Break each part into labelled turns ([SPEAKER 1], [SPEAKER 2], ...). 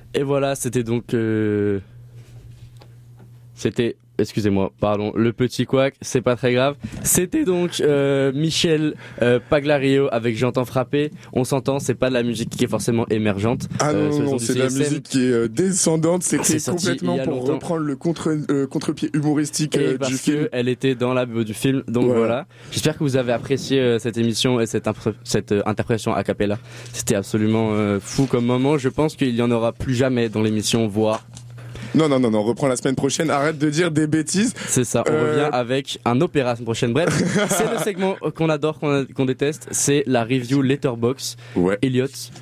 [SPEAKER 1] Et voilà, c'était donc... Excusez-moi, pardon, le petit couac, c'est pas très grave. C'était donc Michel Paglario avec J'entends frapper. On s'entend, c'est pas de la musique qui est forcément émergente.
[SPEAKER 2] Ah non, c'est de la musique qui est descendante. C'était complètement pour reprendre le contre-pied humoristique du film.
[SPEAKER 1] Elle était dans la BO du film, donc voilà. J'espère que vous avez apprécié cette émission et cette interprétation a cappella. C'était absolument fou comme moment. Je pense qu'il y en aura plus jamais dans l'émission, voire...
[SPEAKER 2] Non, on reprend la semaine prochaine. Arrête de dire des bêtises.
[SPEAKER 1] C'est ça, on revient avec un opéra la semaine prochaine. Bref, c'est le segment qu'on adore, qu'on déteste. C'est la review Letterboxd.
[SPEAKER 2] Ouais.
[SPEAKER 1] Elliot,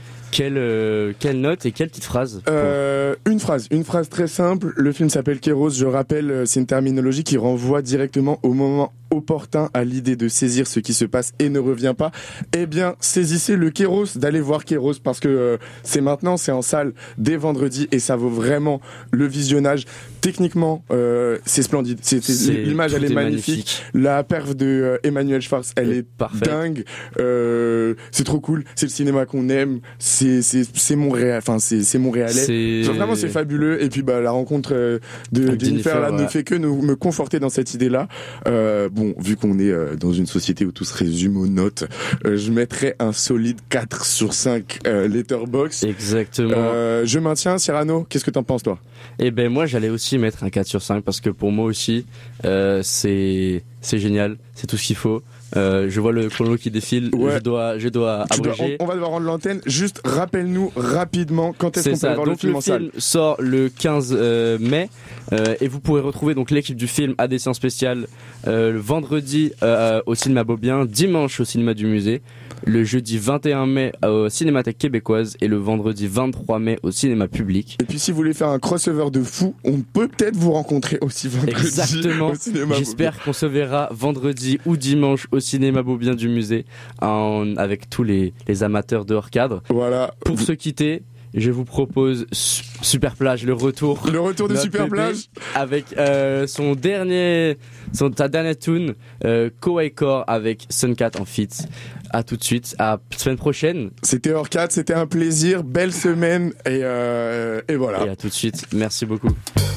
[SPEAKER 1] quelle note et quelle petite phrase
[SPEAKER 2] Une phrase très simple. Le film s'appelle Kéros. Je rappelle, c'est une terminologie qui renvoie directement au moment opportun, à l'idée de saisir ce qui se passe et ne revient pas. Eh bien, saisissez le Kéros, d'aller voir Kéros, parce que c'est maintenant, c'est en salle dès vendredi et ça vaut vraiment le visionnage. Techniquement, c'est splendide. L'image, elle est magnifique. La perf de Emmanuel Schwartz, elle est dingue. C'est trop cool. C'est le cinéma qu'on aime. C'est Montréal. Enfin, c'est montréalais. Vraiment, c'est fabuleux. Et puis, la rencontre de Jennifer là ne fait que me conforter dans cette idée-là. Bon, vu qu'on est dans une société où tout se résume aux notes, je mettrais un solide 4 sur 5 Letterboxd.
[SPEAKER 1] Exactement.
[SPEAKER 2] Je maintiens. Cyrano, qu'est-ce que t'en penses, toi?
[SPEAKER 1] Eh ben, moi, j'allais aussi mettre un 4 sur 5 parce que pour moi aussi, c'est génial. C'est tout ce qu'il faut. Je vois le chrono qui défile. Ouais. Je dois abréger.
[SPEAKER 2] On va devoir rendre l'antenne. Juste rappelle-nous rapidement quand est-ce qu'on peut voir le film en salle.
[SPEAKER 1] Le film sort le 15 mai et vous pourrez retrouver donc l'équipe du film à des séances spéciales le vendredi au cinéma Beaubien, dimanche au cinéma du musée, le jeudi 21 mai au Cinémathèque québécoise et le vendredi 23 mai au cinéma public.
[SPEAKER 2] Et puis si vous voulez faire un crossover de fou, on peut peut-être vous rencontrer aussi vendredi.
[SPEAKER 1] Exactement.
[SPEAKER 2] Au cinéma
[SPEAKER 1] J'espère qu'on se verra vendredi ou dimanche au cinéma Beaubien du musée avec tous les amateurs de hors cadre.
[SPEAKER 2] Voilà.
[SPEAKER 1] Pour se quitter, je vous propose Super Plage, le retour
[SPEAKER 2] de Super Plage
[SPEAKER 1] avec sa dernière tune Kawaii Core avec Suncat en feat. À tout de suite, à semaine prochaine.
[SPEAKER 2] C'était hors cadre, c'était un plaisir, belle semaine et voilà.
[SPEAKER 1] Et à tout de suite, merci beaucoup.